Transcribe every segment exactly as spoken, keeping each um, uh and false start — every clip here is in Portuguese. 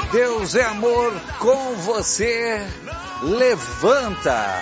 Deus é amor com você. Levanta.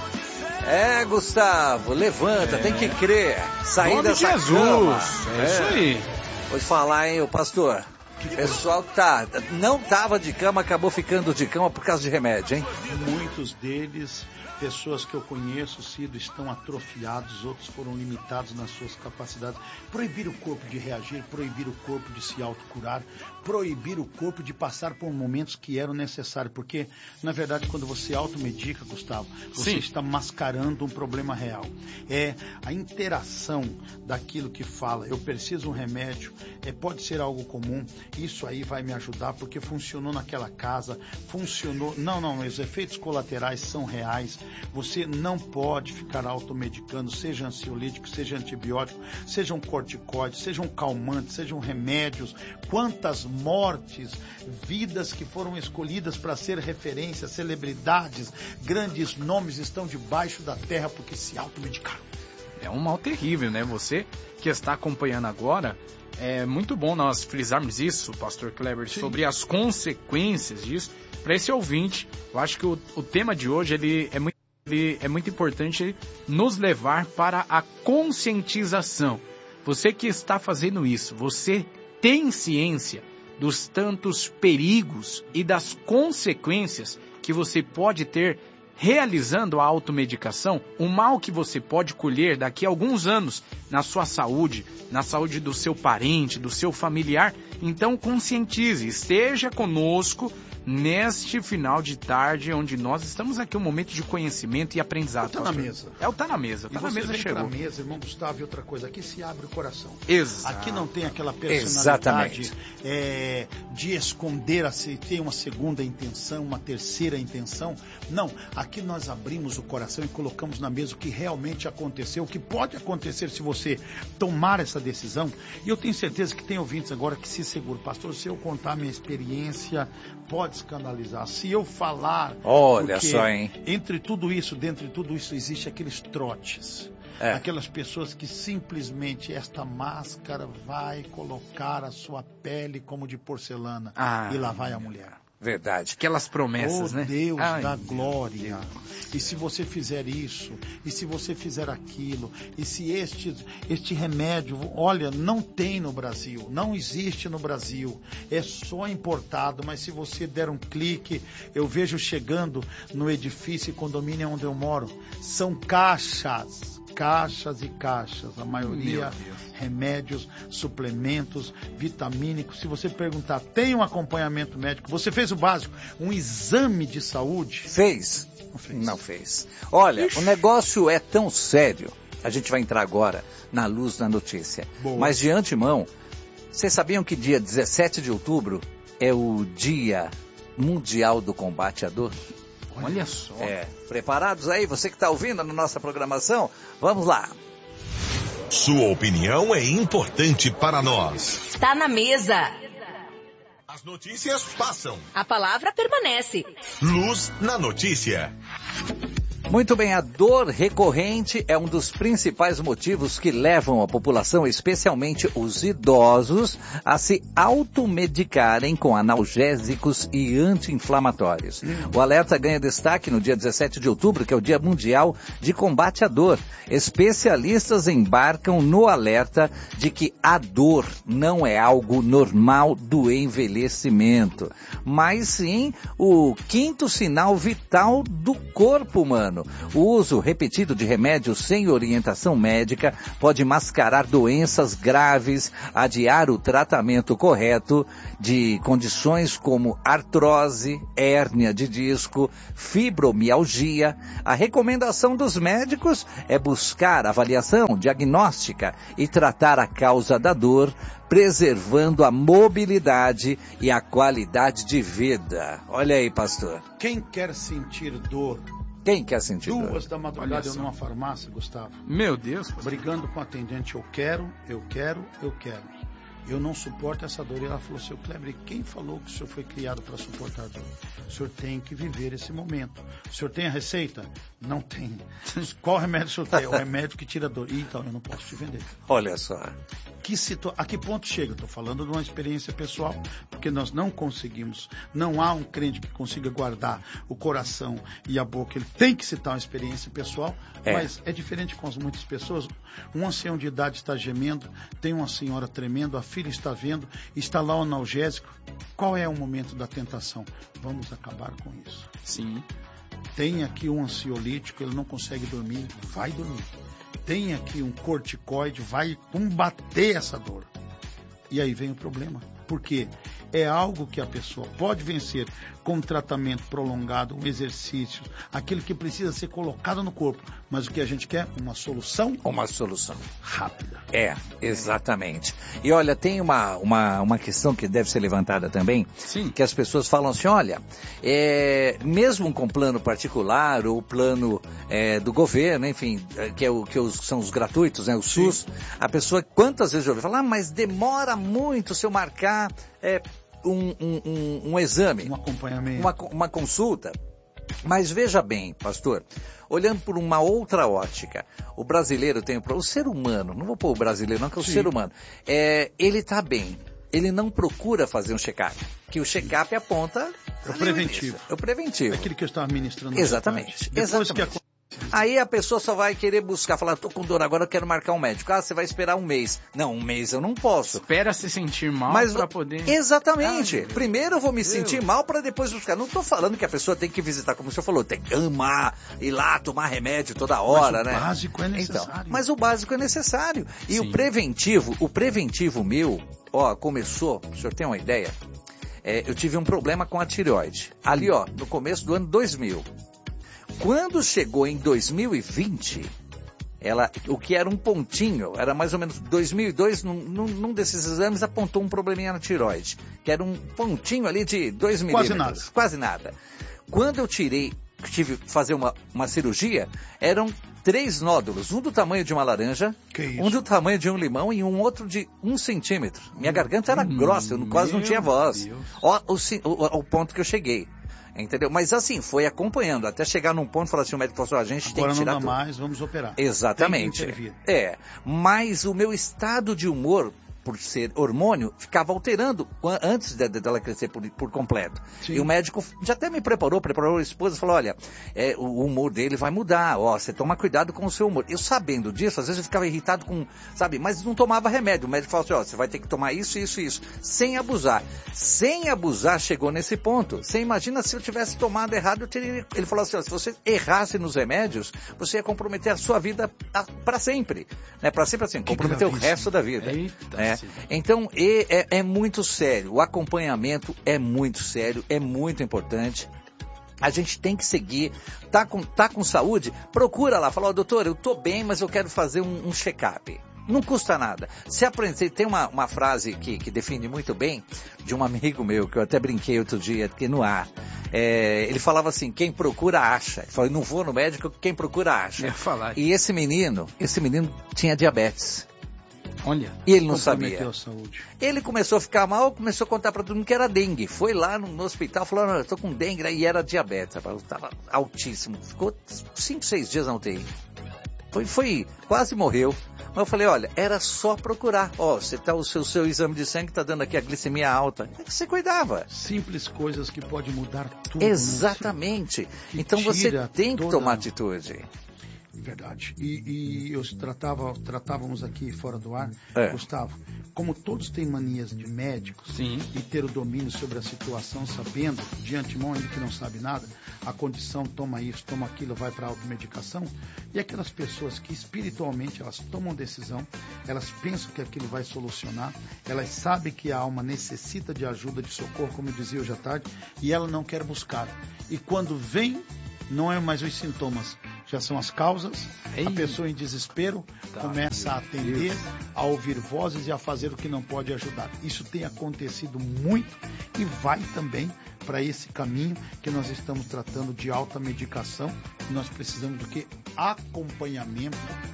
É, Gustavo, levanta, é. Tem que crer. Sair Nome dessa de Jesus. cama. É, é isso aí. Vou te falar, hein, o pastor. O pessoal tá, não tava de cama, acabou ficando de cama por causa de remédio, hein? Muitos deles, pessoas que eu conheço, Cido, estão atrofiados, outros foram limitados nas suas capacidades. Proibir o corpo de reagir, proibir o corpo de se autocurar, proibir o corpo de passar por momentos que eram necessários. Porque, na verdade, quando você automedica, Gustavo, você Sim. está mascarando um problema real. É a interação daquilo que fala. Eu preciso de um remédio, é, pode ser algo comum. Isso aí vai me ajudar porque funcionou naquela casa, funcionou... Não, não, os efeitos colaterais são reais. Você não pode ficar automedicando, seja ansiolítico, seja antibiótico, seja um corticóide, seja um calmante, sejam remédios. Quantas mortes, vidas que foram escolhidas para ser referência, celebridades, grandes nomes estão debaixo da terra porque se automedicaram. É um mal terrível, né? Você que está acompanhando agora... É muito bom nós frisarmos isso, pastor Kleber, Sim. sobre as consequências disso. Para esse ouvinte, eu acho que o, o tema de hoje ele é, muito, ele é muito importante nos levar para a conscientização. Você que está fazendo isso, você tem ciência dos tantos perigos e das consequências que você pode ter realizando a automedicação, o mal que você pode colher daqui a alguns anos na sua saúde, na saúde do seu parente, do seu familiar. Então conscientize, esteja conosco neste final de tarde, onde nós estamos aqui um momento de conhecimento e aprendizado. Está na mesa. É o tá na mesa, tá e na mesa chegou. chegou. Tá na mesa, irmão Gustavo, e outra coisa, aqui se abre o coração. Exato. Aqui não tem aquela personalidade é, de esconder, a se ter uma segunda intenção, uma terceira intenção. Não, aqui nós abrimos o coração e colocamos na mesa o que realmente aconteceu, o que pode acontecer se você tomar essa decisão. E eu tenho certeza que tem ouvintes agora que se seguram. Pastor, se eu contar minha experiência, pode escandalizar. Se eu falar... Olha só, hein? Entre tudo isso, dentro de tudo isso, existe aqueles trotes. É. Aquelas pessoas que simplesmente esta máscara vai colocar a sua pele como de porcelana. Ah, e lá vai a mulher. Verdade. Aquelas promessas, oh, né? Deus Ai, da glória. E se você fizer isso, e se você fizer aquilo, e se este, este remédio, olha, não tem no Brasil, não existe no Brasil, é só importado, mas se você der um clique, eu vejo chegando no edifício e condomínio onde eu moro, são caixas, caixas e caixas, a maioria remédios, suplementos, vitamínicos. Se você perguntar, tem um acompanhamento médico? Você fez o básico, um exame de saúde? Fez. Não fez. Não fez. Olha, Ixi. O negócio é tão sério. A gente vai entrar agora na luz da notícia. Boa. Mas de antemão, vocês sabiam que dia dezessete de outubro é o Dia Mundial do Combate à Dor? Olha só. É, preparados aí? Você que está ouvindo na nossa programação? Vamos lá. Sua opinião é importante para nós. Está na mesa. As notícias passam. A palavra permanece. Luz na notícia. Muito bem, a dor recorrente é um dos principais motivos que levam a população, especialmente os idosos, a se automedicarem com analgésicos e anti-inflamatórios. O alerta ganha destaque no dia dezessete de outubro, que é o Dia Mundial de Combate à Dor. Especialistas embarcam no alerta de que a dor não é algo normal do envelhecimento, mas sim o quinto sinal vital do corpo humano. O uso repetido de remédios sem orientação médica pode mascarar doenças graves, adiar o tratamento correto de condições como artrose, hérnia de disco, fibromialgia. A recomendação dos médicos é buscar avaliação diagnóstica e tratar a causa da dor, preservando a mobilidade e a qualidade de vida. Olha aí, pastor. Quem quer sentir dor? Quem quer sentir dor? Duas da madrugada eu numa farmácia, Gustavo. Meu Deus. Pastor. Brigando com o atendente, eu quero, eu quero, eu quero. Eu não suporto essa dor. E ela falou, seu Kleber, quem falou que o senhor foi criado para suportar dor? O senhor tem que viver esse momento. O senhor tem a receita? Não tem. Qual remédio o senhor tem? É o remédio que tira a dor. Então, eu não posso te vender. Olha só. que, situa- a que ponto chega? Estou falando de uma experiência pessoal, porque nós não conseguimos, não há um crente que consiga guardar o coração e a boca, ele tem que citar uma experiência pessoal, É. mas é diferente com as muitas pessoas. Um ancião de idade está gemendo, tem uma senhora tremendo, a filha está vendo, está lá o analgésico. Qual é o momento da tentação? Vamos acabar com isso. Sim. Tem aqui um ansiolítico, ele não consegue dormir, vai dormir. Tem aqui um corticoide, vai combater essa dor. E aí vem o problema. Por quê? É algo que a pessoa pode vencer com um tratamento prolongado, um exercício, aquilo que precisa ser colocado no corpo. Mas o que a gente quer? Uma solução Uma solução. rápida. É, exatamente. E olha, tem uma, uma, uma questão que deve ser levantada também, Sim. que as pessoas falam assim, olha, é, mesmo com plano particular ou plano é, do governo, enfim, é, que, é o, que os, são os gratuitos, né, o SUS, a pessoa, quantas vezes eu ouvi falar, ah, mas demora muito se eu marcar é, um, um, um, um exame, Um acompanhamento. uma, uma consulta. Mas veja bem, pastor, olhando por uma outra ótica, o brasileiro tem, o ser humano, não vou pôr o brasileiro não, que é o Sim. ser humano, é, ele está bem, ele não procura fazer um check-up, que o check-up aponta... É o preventivo. É o preventivo. É aquilo que eu estava ministrando. Exatamente, Depois exatamente. que Aí a pessoa só vai querer buscar, falar, tô com dor agora, eu quero marcar um médico. Ah, você vai esperar um mês. Não, um mês eu não posso. Espera se sentir mal Mas para poder... Exatamente. Ah, Primeiro eu vou me Deus. sentir mal para depois buscar. Não estou falando que a pessoa tem que visitar, como o senhor falou, tem que amar, ir lá tomar remédio toda hora, o né? básico é necessário. Então, mas o básico é necessário. E Sim. o preventivo, o preventivo meu, ó, começou, o senhor tem uma ideia? É, eu tive um problema com a tireoide. Ali, ó, no começo do ano dois mil. Quando chegou em dois mil e vinte, ela, o que era um pontinho, era mais ou menos dois mil e dois, num, num, num desses exames apontou um probleminha na tireoide, que era um pontinho ali de dois Quase milímetros. nada. Quase nada. Quando eu tirei, tive que fazer uma, uma cirurgia, eram três nódulos, um do tamanho de uma laranja, Que isso? um do tamanho de um limão e um outro de um centímetro. Minha garganta era grossa, eu quase não meu tinha voz. Deus. Ó, o, ci- o, o ponto que eu cheguei. Entendeu? Mas assim, foi acompanhando, até chegar num ponto e falar assim, o médico falou assim, a gente tem Agora que não tirar dá tudo. mais, vamos operar. Exatamente. Tem que intervir. É, mas o meu estado de humor, por ser hormônio, ficava alterando quan- antes de- de- dela crescer por, por completo. Sim. E o médico já até me preparou, preparou a esposa e falou, olha, é, o humor dele vai mudar, ó, você toma cuidado com o seu humor. Eu sabendo disso, às vezes eu ficava irritado com, sabe, mas não tomava remédio. O médico falou assim, ó, você vai ter que tomar isso, isso, isso, sem abusar. Sem abusar, chegou nesse ponto. Você imagina se eu tivesse tomado errado, eu teria... Ele falou assim, ó, se você errasse nos remédios, você ia comprometer a sua vida para sempre. Né? Para sempre assim, comprometer o gravíssimo. resto da vida. Eita, né? sim. Então, e- é, é muito sério. O acompanhamento é muito sério, é muito importante. A gente tem que seguir. Tá com, tá com saúde? Procura lá. Fala, ó, doutor, eu tô bem, mas eu quero fazer um, um check-up. Não custa nada. Se aprender, tem uma, uma frase que, que define muito bem, de um amigo meu, que eu até brinquei outro dia aqui no ar. É, ele falava assim, quem procura acha. Ele falou, não vou no médico, quem procura acha. Eu ia falar. E esse menino, esse menino tinha diabetes. Olha, E ele não Comprometeu sabia. a saúde. Ele começou a ficar mal, começou a contar para todo mundo que era dengue. Foi lá no, no hospital, falou, não, eu tô com dengue, e era diabetes. Estava altíssimo. Ficou cinco, seis dias na U T I. Foi, foi, quase morreu. Mas eu falei, olha, era só procurar. Ó, você tá, o seu, seu exame de sangue está dando aqui a glicemia alta. Você cuidava. Simples coisas que podem mudar tudo. né? Exatamente. Que Então você tira tem que toda- tomar atitude. Verdade. E, e eu tratava, tratávamos aqui fora do ar, É. Gustavo, como todos têm manias de médicos sim. e ter o domínio sobre a situação, sabendo de antemão, ainda que não sabe nada, a condição toma isso, toma aquilo, vai para a automedicação, e aquelas pessoas que espiritualmente elas tomam decisão, elas pensam que aquilo vai solucionar, elas sabem que a alma necessita de ajuda, de socorro, como eu dizia hoje à tarde, e ela não quer buscar. E quando vem, não é mais os sintomas, já são as causas, Ei. a pessoa em desespero Tá. começa a atender, a ouvir vozes e a fazer o que não pode ajudar. Isso tem acontecido muito e vai também para esse caminho que nós estamos tratando de alta medicação. Nós precisamos do que? Acompanhamento,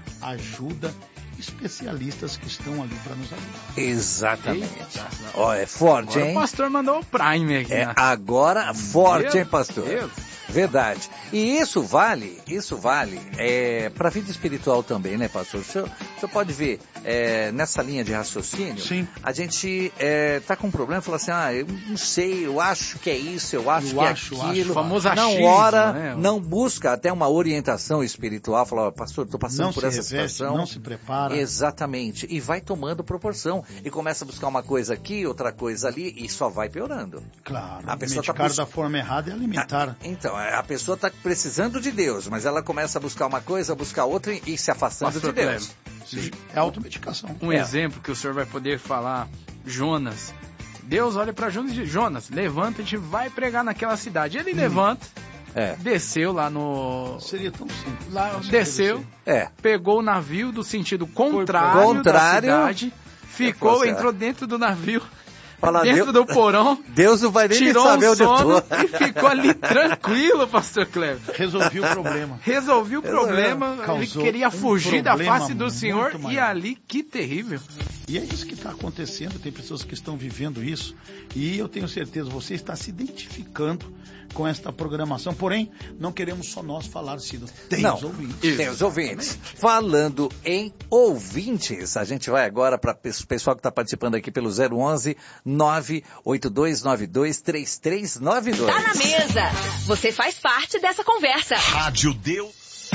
ajuda, especialistas que estão ali para nos ajudar. Exatamente. Eita. Ó, é forte, Agora hein? o pastor mandou o Prime aqui. É né? agora forte, Meu hein, pastor? Deus. Verdade. E isso vale, isso vale é, para a vida espiritual também, né, pastor? O senhor, o senhor pode ver, é, nessa linha de raciocínio, Sim. a gente é, tá com um problema e fala assim, ah, eu não sei, eu acho que é isso, eu acho eu que acho, é aquilo. acho, famoso não achismo, ora, né? não busca até uma orientação espiritual, fala, pastor, estou passando não por se essa reveste, situação. não se prepara. Exatamente. E vai tomando proporção. E começa a buscar uma coisa aqui, outra coisa ali, e só vai piorando. Claro, A pessoa tá medicar bus- da forma errada é alimentar. Então, a pessoa está precisando de Deus, mas ela começa a buscar uma coisa, a buscar outra e, e se afastando Pastor de Deus. Sim. É automedicação. Um É. exemplo que o senhor vai poder falar, Jonas. Deus olha para Jonas e diz, Jonas, levanta, a gente vai pregar naquela cidade. Ele levanta, É. desceu lá no... Seria tão simples. Lá, Nossa, desceu, É. pegou o navio do sentido contrário, Contrário. da cidade, ficou, Força. entrou dentro do navio, Fala, dentro Deus, do porão, Deus não vai nem tirou saber um onde eu sono tô. e ficou ali tranquilo, pastor Cleber. Resolvi o problema. Resolvi o problema, ele Causou queria um fugir da problema face do muito Senhor e maior. ali, que terrível. E é isso que está acontecendo, tem pessoas que estão vivendo isso, e eu tenho certeza, você está se identificando com esta programação, porém, não queremos só nós falar, Cida, tem Não, os ouvintes. tem os ouvintes. Falando em ouvintes, a gente vai agora para o pessoal que está participando aqui pelo zero onze, nove oito dois nove dois, três três nove dois. Tá na mesa. Você faz parte dessa conversa. Rádio Deus.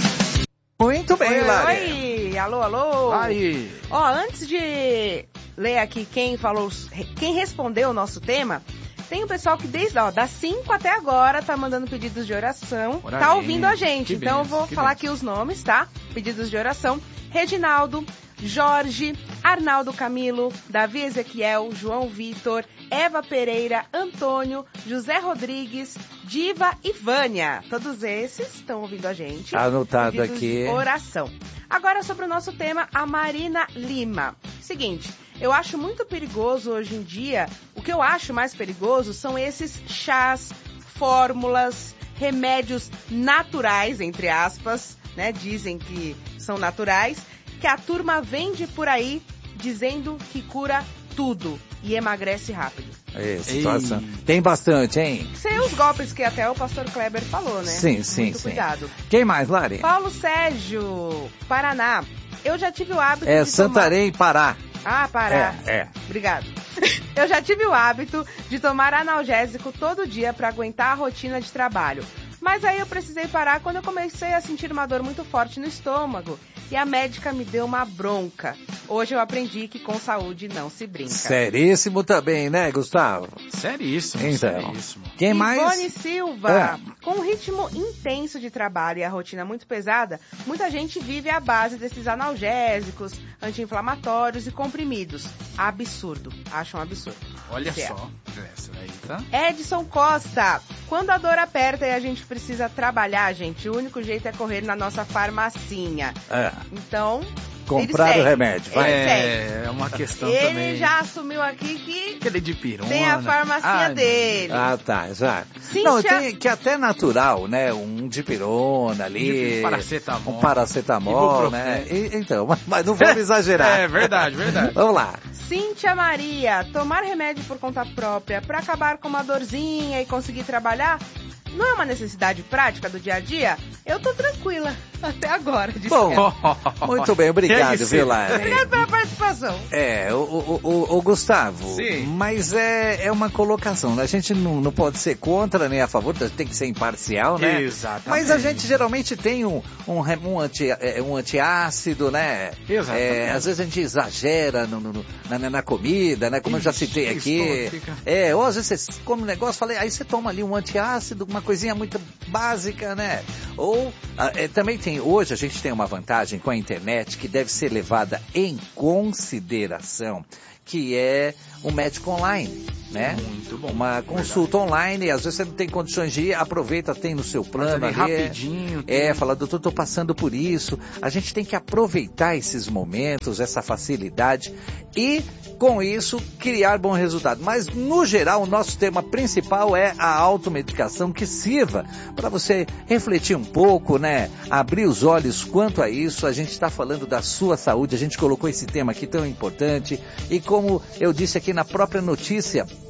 Muito bem, Oi, Lari. oi, alô, alô. Aí, Ó, antes de ler aqui quem falou, quem respondeu o nosso tema, tem um pessoal que desde ó, das cinco até agora tá mandando pedidos de oração, Ora tá bem, ouvindo a gente. que Então eu benção, vou que falar benção. aqui os nomes, tá? Pedidos de oração. Reginaldo, Jorge, Arnaldo Camilo, Davi Ezequiel, João Vitor, Eva Pereira, Antônio, José Rodrigues, Diva e Vânia. Todos esses estão ouvindo a gente. Anotado Pedidos aqui. de oração. Agora sobre o nosso tema, a Marina Lima. Seguinte, eu acho muito perigoso hoje em dia, o que eu acho mais perigoso são esses chás, fórmulas, remédios naturais, entre aspas, né? Dizem que são naturais, que a turma vende por aí dizendo que cura tudo e emagrece rápido. É, situação. Ei. Tem bastante, hein? Sem os golpes que até o pastor Kleber falou, né? Sim, sim, Muito sim. cuidado. Quem mais, Lari? Paulo Sérgio, Paraná. Eu já tive o hábito É de Santarém, Pará. tomar... Ah, Pará. É, é. Obrigado. Eu já tive o hábito de tomar analgésico todo dia para aguentar a rotina de trabalho. Mas aí eu precisei parar quando eu comecei a sentir uma dor muito forte no estômago. E a médica me deu uma bronca. Hoje eu aprendi que com saúde não se brinca. Seríssimo também, né, Gustavo? seríssimo, Então. seríssimo. Quem mais? Ivone Silva, É. com um ritmo intenso de trabalho e a rotina muito pesada, muita gente vive à base desses analgésicos, anti-inflamatórios e comprimidos. Absurdo. Acho um absurdo. Olha Certo. só, essa aí tá... Edson Costa, quando a dor aperta e a gente precisa trabalhar, gente, o único jeito é correr na nossa farmacinha. É. Então, Comprar ele o segue. remédio, vai. Ele segue. É, é uma questão Ele também... já assumiu aqui que Aquele de pirona. tem a farmacinha Ai, dele. Ah, tá, já. Cíntia- Não, tem que até natural, né? Um dipirona ali. De paracetamol. Um paracetamol, Ibuprofeno. né? E- então, mas, mas não vamos exagerar. É verdade, verdade. Vamos lá. Cíntia Maria, tomar remédio por conta própria para acabar com uma dorzinha e conseguir trabalhar não é uma necessidade prática do dia a dia? Eu tô tranquila até agora. disse Bom, ela. muito bem, obrigado, Tem que viu, ser. Lara? Obrigada pela participação. É, o, o, o, o Gustavo, Sim. mas é, é uma colocação, né? A gente não, não pode ser contra nem a favor, tem que ser imparcial, né? Exatamente. Mas a gente geralmente tem um, um, re- um, anti, é, um antiácido, né? Exatamente. É, às vezes a gente exagera no, no- no- na, na comida, né? Como eu já Ixi, citei o aqui. estômago fica- É, ou às vezes você come um negócio, falei, aí você toma ali um antiácido, uma coisinha muito básica, né? Ou ah, é, também tem, hoje a gente tem uma vantagem com a internet que deve ser levada em consideração, que é o médico online, né? Muito bom. Uma consulta online, às vezes você não tem condições de ir, aproveita, tem no seu plano ali. ali rapidinho, É, tudo. fala, doutor, tô passando por isso. A gente tem que aproveitar esses momentos, essa facilidade e, com isso, criar bom resultado. Mas, no geral, o nosso tema principal é a automedicação, que sirva para você refletir um pouco, né? Abrir os olhos quanto a isso. A gente está falando da sua saúde, a gente colocou esse tema aqui tão importante. E como eu disse aqui na própria notícia,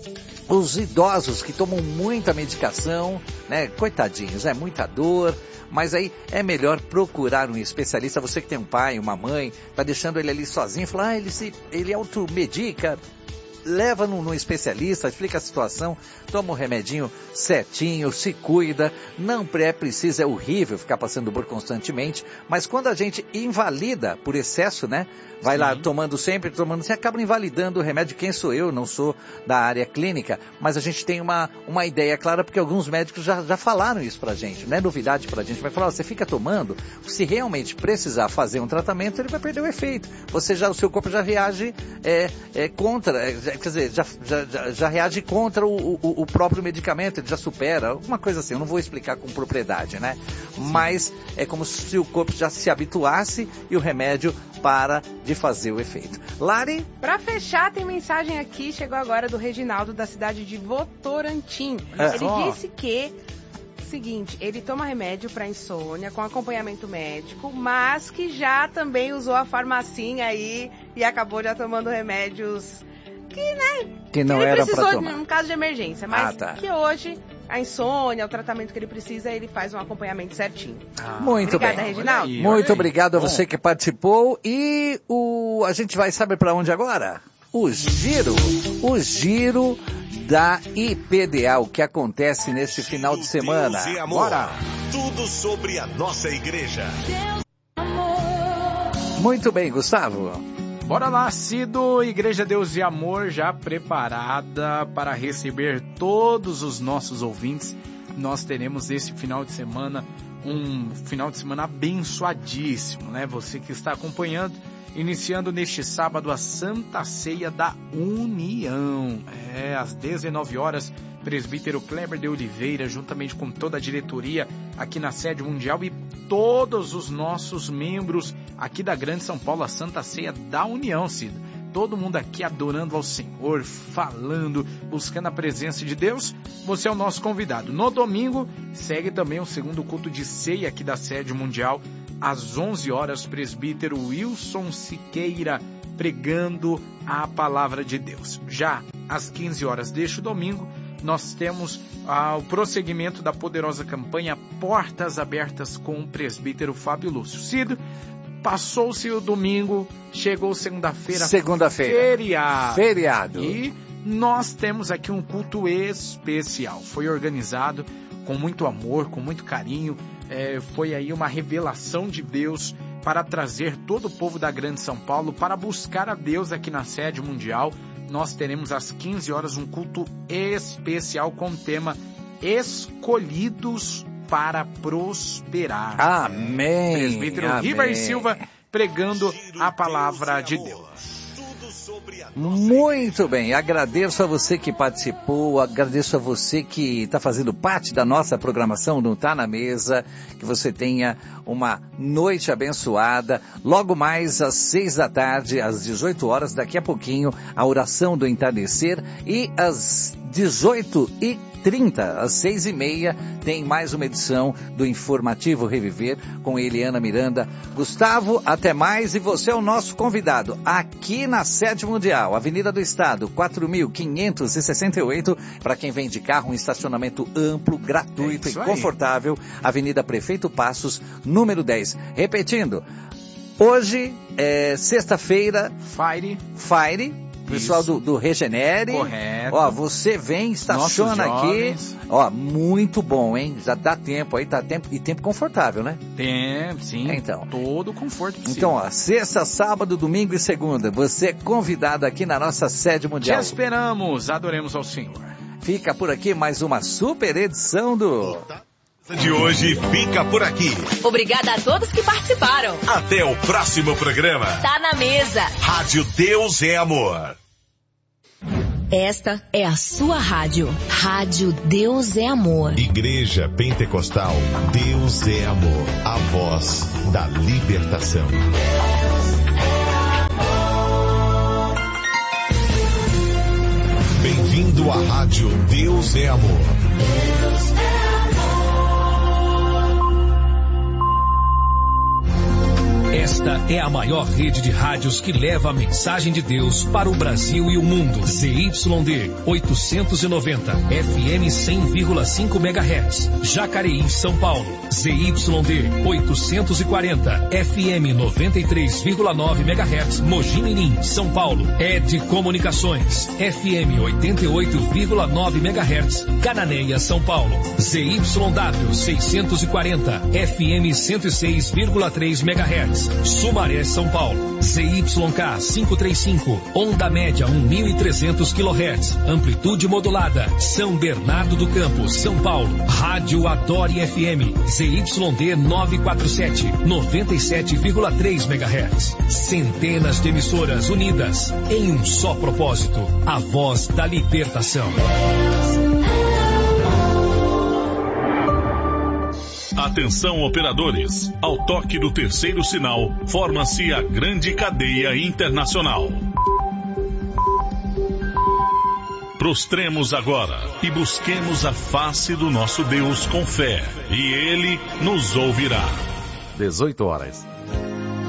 os idosos que tomam muita medicação, né? Coitadinhos, é muita dor. Mas aí é melhor procurar um especialista. Você que tem um pai, uma mãe, tá deixando ele ali sozinho, fala, ah, ele se, ele automedica. Leva no, no especialista, explica a situação, toma o remedinho certinho, se cuida. Não é preciso, é horrível ficar passando dor constantemente, mas quando a gente invalida por excesso, né? Vai Sim. lá tomando sempre, tomando, você acaba invalidando o remédio. Quem sou eu? Não sou da área clínica, mas a gente tem uma, uma ideia clara, porque alguns médicos já, já falaram isso pra gente, não é novidade pra gente. Vai falar, ó, você fica tomando, se realmente precisar fazer um tratamento, ele vai perder o efeito. Você já, o seu corpo já reage é, é, contra, é, quer dizer, já, já, já, já reage contra o, o, o próprio medicamento, ele já supera, alguma coisa assim, eu não vou explicar com propriedade, né? Mas é como se o corpo já se habituasse e o remédio para de fazer o efeito. Lari? Pra fechar, tem mensagem aqui, chegou agora do Reginaldo, da cidade de Votorantim. É. Ele Oh. disse que, seguinte, ele toma remédio para insônia com acompanhamento médico, mas que já também usou a farmacinha aí e acabou já tomando remédios que, né, Que não ele era precisou para tomar. num caso de emergência, mas Ah, tá. que hoje a insônia, o tratamento que ele precisa, ele faz um acompanhamento certinho. Ah, Muito Obrigada, bem. Reginaldo. Olha aí, Muito olha aí. obrigado a Bom. você que participou. E o a gente vai saber para onde agora? O giro, o giro da I P D A, o que acontece neste final de semana. Deus e amor. Bora! Tudo sobre a nossa igreja. Muito bem, Gustavo. Bora lá, Cido, Igreja Deus e Amor já preparada para receber todos os nossos ouvintes. Nós teremos esse final de semana um final de semana abençoadíssimo, né? Você que está acompanhando, iniciando neste sábado a Santa Ceia da União. É, às dezenove horas, presbítero Kleber de Oliveira, juntamente com toda a diretoria aqui na sede mundial e todos os nossos membros aqui da Grande São Paulo, a Santa Ceia da União, Cido. Todo mundo aqui adorando ao Senhor, falando, buscando a presença de Deus. Você é o nosso convidado. No domingo, segue também o segundo culto de ceia aqui da sede mundial. Às onze horas, presbítero Wilson Siqueira pregando a palavra de Deus. Já às quinze horas deste domingo, nós temos ah, o prosseguimento da poderosa campanha Portas Abertas com o presbítero Fábio Lúcio. Cido, passou-se o domingo, chegou segunda-feira, Segunda-feira. feriado. Feriado. E nós temos aqui um culto especial. Foi organizado com muito amor, com muito carinho. É, foi aí uma revelação de Deus para trazer todo o povo da Grande São Paulo para buscar a Deus aqui na sede mundial. Nós teremos às quinze horas um culto especial com o tema Escolhidos para Prosperar. Amém. Presbítero Amém. River Silva pregando a palavra de Deus. Muito bem, agradeço a você que participou, agradeço a você que está fazendo parte da nossa programação, não está na mesa, que você tenha uma noite abençoada. Logo mais às seis da tarde, às dezoito horas, daqui a pouquinho, a oração do entardecer, e às dezoito e trinta, às seis e meia, tem mais uma edição do Informativo Reviver com Eliana Miranda. Gustavo, até mais, e você é o nosso convidado aqui na sede mundial, Avenida do Estado, quatro mil quinhentos e sessenta e oito, para quem vem de carro, um estacionamento amplo, gratuito É e isso aí. confortável, Avenida Prefeito Passos, número dez. Repetindo, hoje é sexta-feira, Fire. Fire, pessoal do, do Regenere. Correto. Ó, você vem, estaciona Nossos aqui. jovens. Ó, muito bom, hein? Já dá tempo aí, tá tempo, e tempo confortável, né? Tem, sim. Então. Todo o conforto possível. Então, ó, sexta, sábado, domingo e segunda, você é convidado aqui na nossa sede Te mundial. esperamos, adoremos ao Senhor. Fica por aqui mais uma super edição do... De hoje fica por aqui. Obrigada a todos que participaram. Até o próximo programa. Tá na mesa. Rádio Deus é Amor. Esta é a sua rádio. Rádio Deus é Amor. Igreja Pentecostal Deus é Amor. A voz da libertação. Bem-vindo à Rádio Deus é Amor. Esta Esta é a maior rede de rádios que leva a mensagem de Deus para o Brasil e o mundo. Z Y D oitocentos e noventa, F M cem vírgula cinco megahertz. Jacareí, São Paulo. Z Y D oitocentos e quarenta, F M noventa e três vírgula nove megahertz. Mogi Mirim, São Paulo. Ed Comunicações, F M oitenta e oito vírgula nove megahertz. Cananéia, São Paulo. Z Y W seiscentos e quarenta, F M cento e seis vírgula três megahertz. Sumaré, São Paulo. Z Y K quinhentos e trinta e cinco, onda média mil e trezentos quilohertz. Amplitude modulada. São Bernardo do Campo, São Paulo. Rádio Adore F M. Z Y D novecentos e quarenta e sete, noventa e sete vírgula três megahertz. Centenas de emissoras unidas em um só propósito. A voz da libertação. Atenção, operadores. Ao toque do terceiro sinal, forma-se a grande cadeia internacional. Prostremos agora e busquemos a face do nosso Deus com fé, e Ele nos ouvirá. dezoito horas.